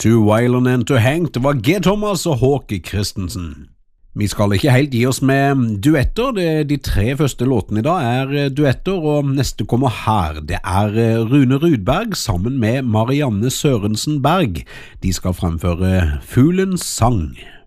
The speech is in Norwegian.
Too Violent and to Hank, det var G. Thomas og Håke Christensen. Vi skal ikke helt gi oss med duetter, de tre første låtene i dag er duetter, og neste kommer her. Det er Rune Rudberg sammen med Marianne Sørensen Berg. De skal fremføre Fuglens sang.